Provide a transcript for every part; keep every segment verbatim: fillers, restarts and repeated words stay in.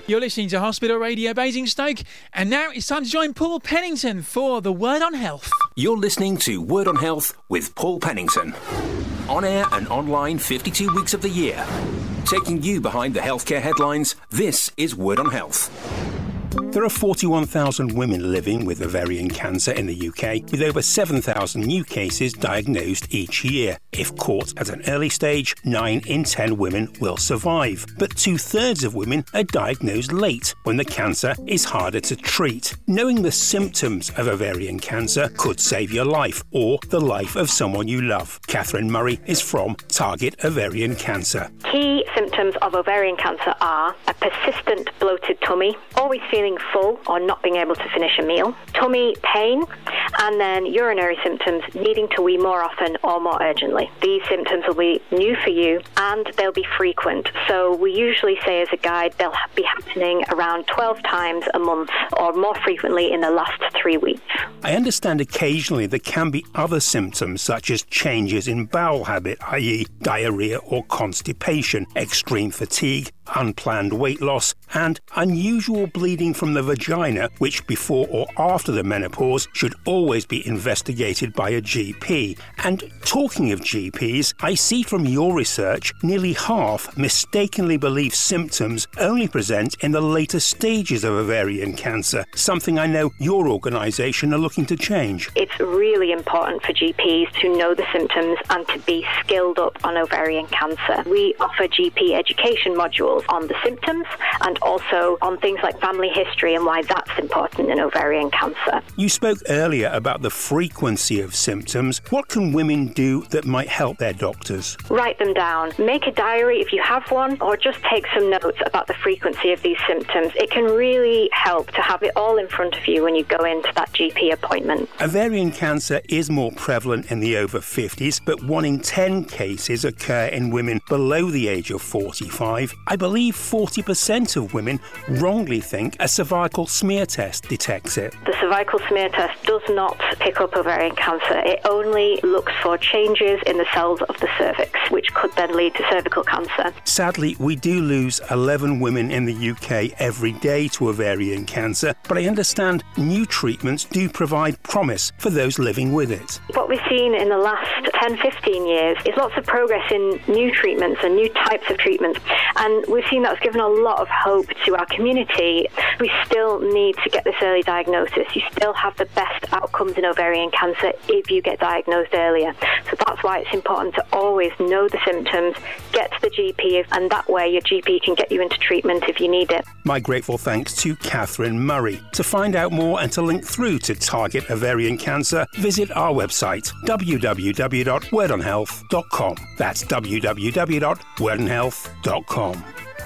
You're listening to Hospital Radio Basingstoke, and now it's time to join Paul Pennington for the Word on Health. You're listening to Word on Health with Paul Pennington. On air and online fifty-two weeks of the year. Taking you behind the healthcare headlines, this is Word on Health. There are forty-one thousand women living with ovarian cancer in the U K, with over seven thousand new cases diagnosed each year. If caught at an early stage, nine in ten women will survive. But two-thirds of women are diagnosed late, when the cancer is harder to treat. Knowing the symptoms of ovarian cancer could save your life, or the life of someone you love. Catherine Murray is from Target Ovarian Cancer. Key symptoms of ovarian cancer are a persistent bloated tummy, always feeling full or not being able to finish a meal, tummy pain, and then urinary symptoms, needing to wee more often or more urgently. These symptoms will be new for you and they'll be frequent. So we usually say as a guide they'll be happening around twelve times a month or more frequently in the last three weeks. I understand occasionally there can be other symptoms such as changes in bowel habit, that is diarrhea or constipation, extreme fatigue, unplanned weight loss, and unusual bleeding from the vagina, which before or after the menopause should always be investigated by a G P. And talking of G Ps, I see from your research nearly half mistakenly believe symptoms only present in the later stages of ovarian cancer, something I know your organisation are looking to change. It's really important for G Ps to know the symptoms and to be skilled up on ovarian cancer. We offer G P education modules on the symptoms and also on things like family history and why that's important in ovarian cancer. You spoke earlier about the frequency of symptoms. What can women do that might help their doctors? Write them down. Make a diary if you have one, or just take some notes about the frequency of these symptoms. It can really help to have it all in front of you when you go into that G P appointment. Ovarian cancer is more prevalent in the over fifties, but one in ten cases occur in women below the age of forty-five. I believe forty percent of women wrongly think a cervical smear test detects it. The cervical smear test does not pick up ovarian cancer. It only looks for changes in the cells of the cervix, which could then lead to cervical cancer. Sadly, we do lose eleven women in the U K every day to ovarian cancer, but I understand new treatments do provide promise for those living with it. What we've seen in the last ten, fifteen years is lots of progress in new treatments and new types of treatments, and we've seen that's given a lot of hope to our community. We still need to get this early diagnosis. You still have the best outcomes in ovarian cancer if you get diagnosed earlier. So that's why it's important to always know the symptoms, get to the G P, and that way your G P can get you into treatment if you need it. My grateful thanks to Catherine Murray. To find out more and to link through to Target Ovarian Cancer, visit our website w w w dot word on health dot com. That's w w w dot word on health dot com.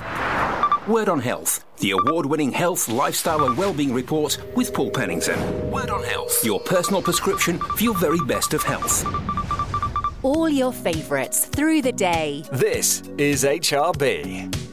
Word on Health, the award-winning health, lifestyle and wellbeing report with Paul Pennington. Word on Health, your personal prescription for your very best of health. All your favourites through the day. This is H R B.